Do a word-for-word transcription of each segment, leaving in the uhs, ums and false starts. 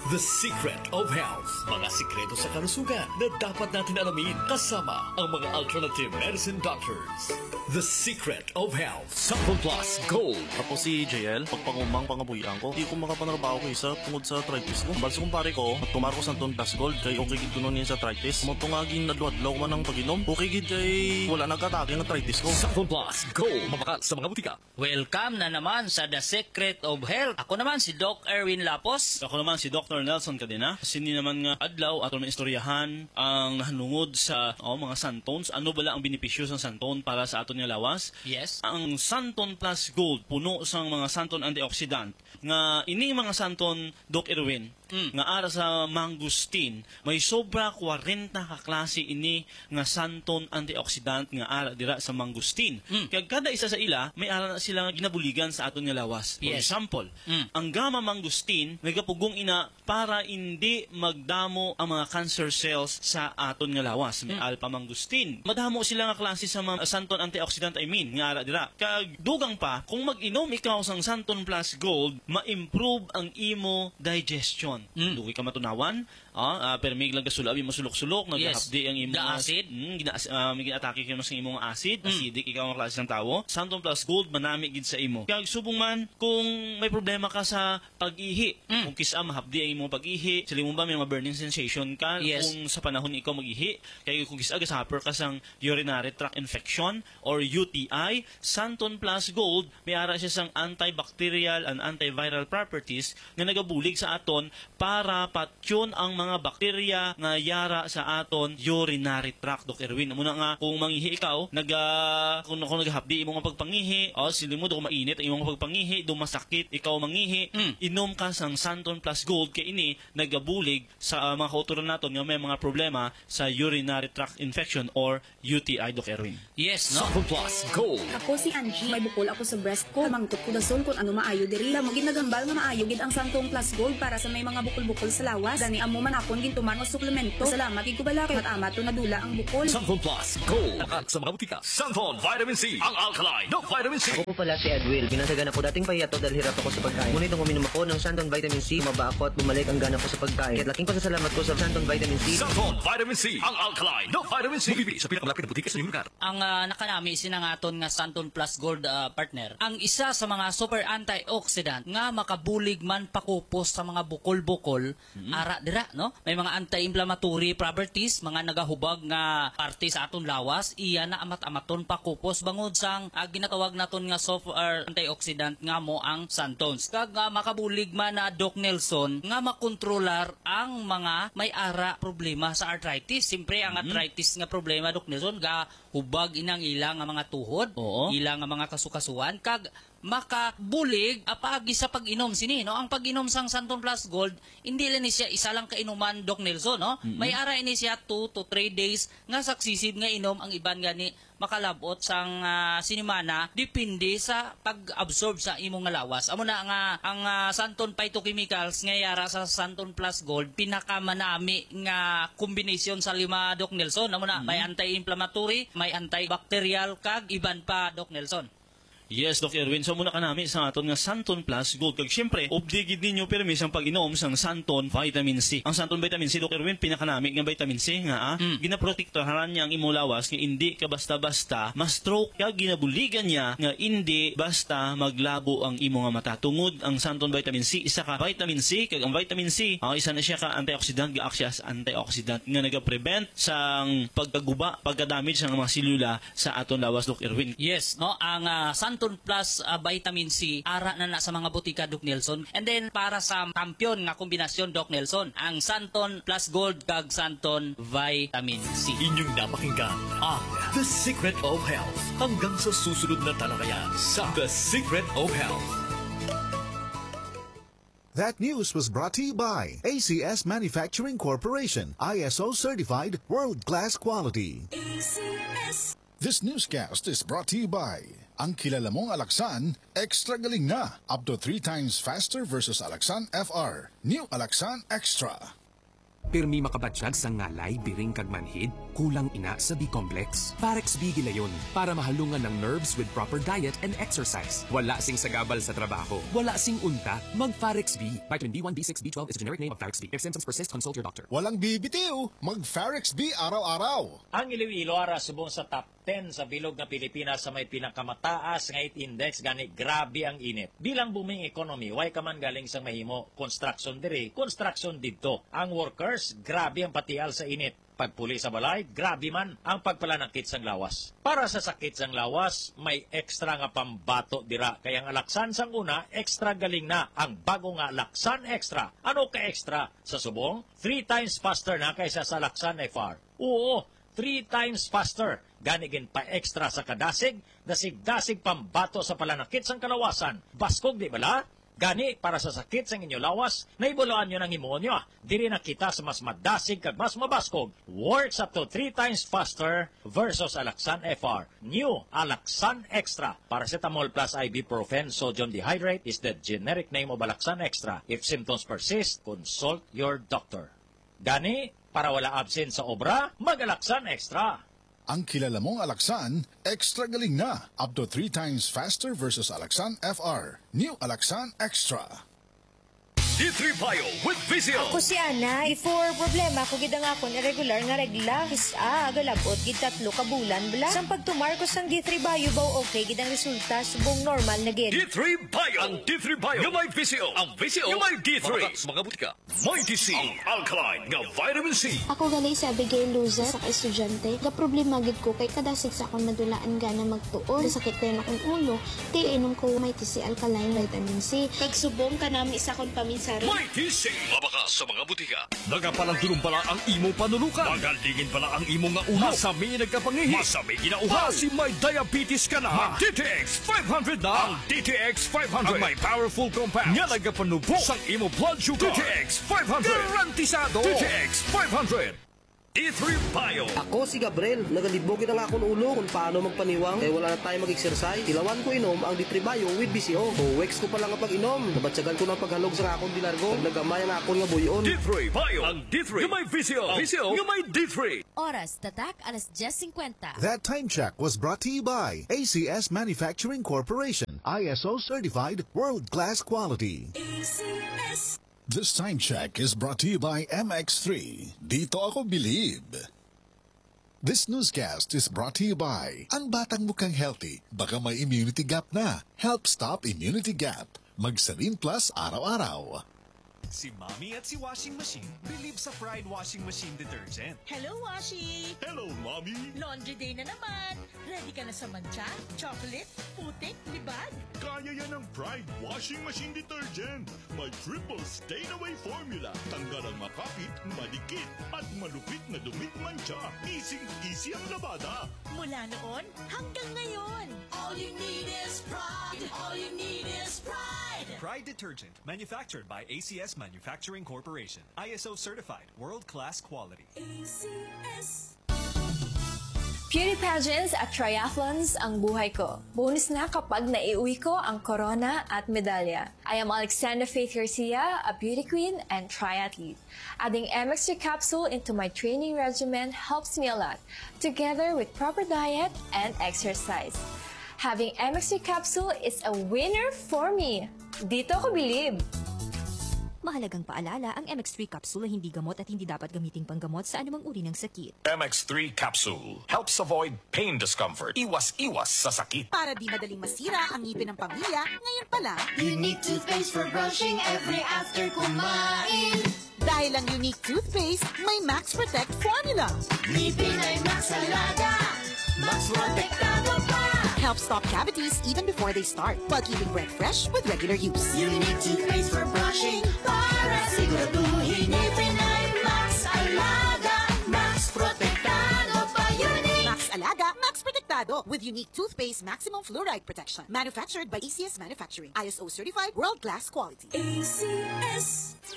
The Secret of Health. Mga sikreto sa kalusugan na dapat natin alamin kasama ang mga alternative medicine doctors. The Secret of Health. Sample Plus Gold. Ako si J L, pagpangumang pangabuyan ko, di ko makapanarbaho ko isa tungod sa arthritis ko. Balsa kong pare ko, at tumar ko sa Anton Plus Gold, kay okay gid ko nun sa arthritis. Matungagin nadluadlaw man ang pag-inom, okay gid kay wala nagkatake ang arthritis ko. Sample Plus Gold. Mabakal sa mga butika. Welcome na naman sa The Secret of Health. Ako naman si Doc Erwin Lapos. Ako naman si Doctor Nelson Cadena. Sini naman nga adlaw ato may istoryahan ang nahanungod sa oh, mga santones. Ano bala ang benepisyo sa santon para sa aton nga lawas? Yes. Ang Santon Plus Gold puno sang mga santon antioxidant nga ini mga santon Doc Erwin mm. nga ara sa mangustin may sobra forty ka klase ini nga santon antioxidant nga ara dira sa mangustin. Mm. Kaya kada isa sa ila may ara na sila nga ginabuligan sa aton nga lawas. For yes. example, mm. ang gamma mangustin may kapugong ina para hindi magdamo ang mga cancer cells sa aton nga lawas. May mm. alpha mangustin. Madamo sila nga klase sa mga santon antioxidant I mean nga ara dira. Kag dugang pa kung mag-inom ikaw sang Santon Plus Gold, ma-improve ang imo digestion. Mm. Dugi ka matunawan, ah, uh, pero may lang kasulab yung masulok-sulok, naghahapdi ang imo the acid. Mm, gina uh, may ginatake kayo sa imong acid, mm. acidic ikaw ang klase ng tawo. Santon Plus Gold manami gid sa imo. Kag subong man kung may problema ka sa pag-ihi, mm. kung kisa mahapdi ang imong pag-ihi, sila mo ba may mga burning sensation ka yes. kung sa panahon ikaw mag-ihi, kay kung kisa gasupper ka sang urinary tract infection or U T I, Santon Plus Gold may ara siya sang antibacterial and antiviral properties nga nagabulig sa aton para patyon ang mga bakterya nga yara sa aton urinary tract. Doc Erwin, muna nga kung mangihi ikaw, naga kung, kung naghapdi imong pagpangihi, o sili mo do mainit ang imong pagpangihi, do masakit ikaw mangihi, mm. inom ka sang Santon Plus Gold kay ini nagabulig sa uh, mga kauturan naton nga may mga problema sa urinary tract infection or U T I. Doc Erwin. Yes, no? Sample Plus Gold. Ako si Angie, may bukol ako sa breast ko. Mangtot ko dason kung ano maayo diri. Mo ginagambal nga maayo gid ang Santong Plus Gold para sa may mga bukol-bukol sa lawas. Dani amo man akon gintuman nga suplemento. Salamat gid ko bala kay amat to nadula ang bukol. Santon Plus Gold. Mabakal sa mga butika. Santon Vitamin C. Ang alkaline ng Vitamin C. Ako po pala si Edwil. Binansagan ako dating pahiyato dahil hirap ako sa pagkain. Ngunit nung uminom ako ng Santon Vitamin C, maba ako at bumalik ang gana ko sa pagkain. Kaya laking pasasalamat ko sa Santon Vitamin C. Santon Vitamin C. Ang alkaline ng Vitamin C. Bibili sa pinakamalapit na butika sa inyong lugar. Ang uh, nakanami sinangaton nga Santon Plus Gold uh, partner. Ang isa sa mga super antioxidant nga makabulig man pakupos sa mga bukol-bukol mm-hmm. ara dira no. May mga anti-inflammatory properties, mga nagahubag nga parte sa aton lawas, iya na amat-amaton pakupos bangod sang uh, ginatawag naton nga super antioxidant nga mo ang Santon. Kag uh, makabulig man na uh, Doc Nelson nga makontrolar ang mga may ara problema sa arthritis. Siyempre ang mm-hmm. arthritis nga problema Doc Nelson ga hubag inang ilang nga mga tuhod, oo. Ilang nga mga kasukasuan kag makabulig apagi sa pag-inom sini no. Ang pag-inom sang Santon Plus Gold hindi lang ni siya isa lang kainuman Doc Nelson no. Mm-hmm. May ara ini siya two to three days nga succeeded nga inom ang iban gani makalabot sang uh, sinimana depende sa pag-absorb sa imong nga lawas. Amo na nga ang uh, Santon phytochemicals nga yara sa Santon Plus Gold pinakamanami nga kombinasyon sa lima Doc Nelson. Amo na mm-hmm. may anti-inflammatory, may antibacterial kag iban pa Doc Nelson. Yes, Doc Erwin. So muna ka namin sa aton nga Santon Plus Gold. Kag syempre, obligid ninyo permis ang pag-inom sang Santon Vitamin C. Ang Santon Vitamin C, Doc Erwin, pinakanami nga vitamin C nga ah, mm. ginaprotektahan niya ang imong lawas nga hindi ka basta-basta ma-stroke kag ginabuligan niya nga hindi basta maglabo ang imong nga mata. Tungod ang Santon Vitamin C, isa ka vitamin C kag ang vitamin C, uh, isa na siya ka antioxidant, ga as antioxidant nga naga-prevent sang pagkaguba, pagka-damage ng mga selula sa aton lawas, Doc Erwin. Yes, no, ang uh, Santon Plus uh, Vitamin C ara na na sa mga butika Doc Nelson. And then para sa kampiyon nga kombinasyon Doc Nelson, ang Santon Plus Gold kag Santon Vitamin C. Inyong napakinggan ang The Secret of Health. Hanggang sa susunod na talakayan sa The Secret of Health. That news was brought to you by A C S Manufacturing Corporation, I S O certified world-class quality. A C S. This newscast is brought to you by ang kilala mong Alaxan, extra galing na, up to three times faster versus Alaxan F R. New Alaxan Extra. Pirmi makabatsyag sa ngalay, biring kag manhid, kulang ina sa B-complex. Parex B gilayon para mahalungan ng nerves with proper diet and exercise. Wala sing sagabal sa trabaho. Wala sing unta. Mag-Parex B. Vitamin B one, B six, B twelve is the generic name of Parex B. If symptoms persist, consult your doctor. Walang bibitiw, mag-Farex B araw-araw. Ang Iloilo ara subong sa top ten sa bilog na Pilipinas sa may pinakamataas nga heat index gani grabe ang init. Bilang booming economy, way ka man galing sa mahimo construction diri, construction didto. Ang workers, grabe ang patial sa init. Pagpuli sa balay, grabe man ang pagpalanakit sang lawas. Para sa sakit sang lawas, may extra nga pambato dira. Kaya ang Alaksan sang una, extra galing na ang bago nga Alaksan Extra. Ano ka extra? Sa subong, three times faster na kaysa sa Alaksan F R. Oo, three times faster. Ganigin pa extra sa kadasig, dasig-dasig pambato sa palanakit sang kalawasan. Baskog di bala? Gani, para sa sakit sa inyo lawas, naibuloan nyo ng imonyo. Diri na kita sa mas madasig kag mas mabaskog. Works up to three times faster versus Alaksan F R. New Alaksan Extra. Paracetamol plus ibuprofen sodium dehydrate is the generic name of Alaksan Extra. If symptoms persist, consult your doctor. Gani, para wala absent sa obra, mag-Alaksan Extra. Ang kilala mong Alaksan, extra galing na. Up to three times faster versus Alaksan F R. New Alaksan Extra. D three Bio with Vizio. Ako si Ana. Before problema ko gid ang akon irregular nga regla. Isa galabot gid tatlo ka bulan bala. Sang pagtumar ko sang D three Bio baw okay gid ang resulta subong normal na gid. D three Bio. Ang D three Bio. Yung may Vizio. Ang Vizio. Yung may D three. Mga butika. May D C. Ang alkaline nga vitamin C. Ako gali sa Abigail Loser sa estudyante. Ga problema gid ko kay kadasig sa akong madulaan gana magtuon. Sakit din akong ulo. Di inom ko may T C alkaline vitamin C. Kag subong kanami sa akong paminsan. May T C. Mabakas sa mga butika. Nagapalang pala ang imo panulukan. Magalingin pala ang imo nga ulo. Masami nagkapangihi. Masami ginauhaw. Kasi may diabetes ka na. Mag D T X five hundred na. Ang D T X five hundred. Ang may powerful compound. Nga nagapanubo sang imo blood sugar. D T X five hundred. Garantisado. D T X five hundred. D three Bio. Ako si Gabriel. Nagalibogin ang akong ulo kung paano magpaniwang. Eh wala na tayo mag-exercise. Tilawan ko inom ang D three Bio with B C O. So, weeks ko pa lang ang pag-inom. Nabatsagan ko ng paghalog sa akong dinargo. Nagamay ang akong nga buyon. D three Bio. Ang D three. Yung may V C O. V C O. Yung may D three. Oras, tatak, alas diyes fifty. That time check was brought to you by A C S Manufacturing Corporation. I S O certified world-class quality. A C S. This time check is brought to you by M X three. Dito ako believe. This newscast is brought to you by ang batang mukhang healthy, baka may immunity gap na. Help stop immunity gap. Magsarin Plus araw-araw. Si Mommy at si Washing Machine believe sa Pride Washing Machine Detergent. Hello, Washi! Hello, Mommy! Laundry day na naman! Ready ka na sa mancha, chocolate, putik, libag? Kaya yan ang Pride Washing Machine Detergent. May triple stain-away formula. Tanggal ang makapit, madikit, at malupit na dumit mancha. Easy-easy ang labada. Mula noon hanggang ngayon. All you need is pride. All you need is pride. Pride Detergent, manufactured by A C S Manufacturing Corporation. I S O certified, world-class quality. A C S. Beauty pageants at triathlons ang buhay ko. Bonus na kapag naiuwi ko ang corona at medalya. I am Alexandra Faith Garcia, a beauty queen and triathlete. Adding M X three capsule into my training regimen helps me a lot, together with proper diet and exercise. Having M X three capsule is a winner for me. Dito ko believe. Mahalagang paalala, ang M X three capsule ay hindi gamot at hindi dapat gamiting panggamot sa anumang uri ng sakit. M X three capsule helps avoid pain discomfort. Iwas-iwas sa sakit. Para di madaling masira ang ngipin ng pamilya, ngayon pala, Unique toothpaste for brushing every after kumain. Dahil ang Unique toothpaste, may Max Protect formula. Ngipin ay Max Alaga, Max Protektado pa. Helps stop cavities even before they start, while keeping breath fresh with regular use. Unique toothpaste for brushing, para siguraduhin ngipin ay Max Alaga, Max Protektado pa. Unique Max Alaga, Max Protektado with Unique toothpaste maximum fluoride protection. Manufactured by A C S Manufacturing. I S O certified, world-class quality. A C S.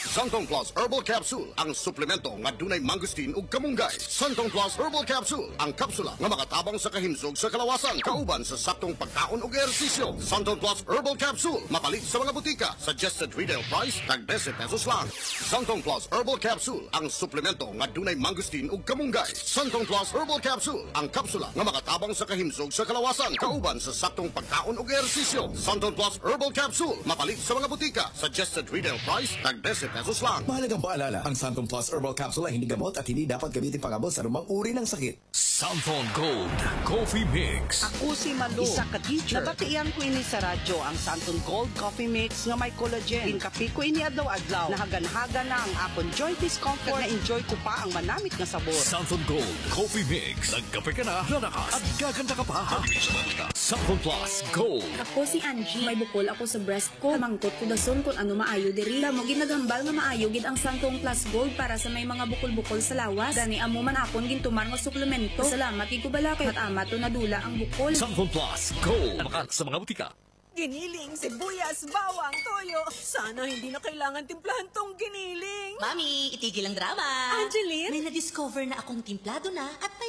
Santong Plus Herbal Capsule, ang suplemento nga dunay mangustin ug kamunggay. Santong Plus Herbal Capsule, ang kapsula nga makatabang sa kahimsog sa kalawasan, kauban sa saktong pagkaon ug ehersisyo. Santong Plus Herbal Capsule, mapalit sa mga butika. Suggested retail price tag twenty pesos lang. Santong Plus Herbal Capsule, ang suplemento nga dunay mangustin ug kamunggay. Santong Plus Herbal Capsule, ang kapsula nga makatabang sa kahimsog sa kalawasan, kauban sa saktong pagkaon ug ehersisyo. Santong Plus Herbal Capsule, mapalit sa mga butika. Suggested retail price tag twenty pesos lang. Mahalagang paalala, ang Santon Plus Herbal Capsule ay hindi gamot at hindi dapat gamitin pangabot sa anumang uri ng sakit. Santon Gold Coffee Mix. Ako si Malu, isa ka teacher. Nabatian ko ini sa radyo ang Santon Gold Coffee Mix nga may collagen. Inkapi ko ini adlaw-adlaw. Nahagan-haga na ang akong joint discomfort. Na-enjoy ko pa ang manamit nga sabor. Santon Gold Coffee Mix. Nagkape ka na, lalakas at gaganda ka pa. Santon Plus Gold. Ako si Angie. May bukol ako sa breast ko. Mangkot ko dason kung ano maayo diri. Mo ginagambal nga maayo gid ang Santong Plus Gold para sa may mga bukol-bukol sa lawas. Gani amo man akon gintuman nga suplemento. Salamat gid ko balakay at ama to nadula ang bukol. Santon Plus Gold. Nabakat sa mga butika. Giniling, sibuyas, bawang, toyo. Sana hindi na kailangan timplahan tong giniling. Mami, itigil ang drama. Angeline? May na-discover na akong timplado na at may